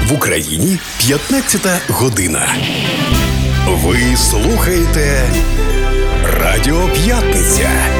В Україні 15 година. Ви слухаєте Радіо П'ятниця.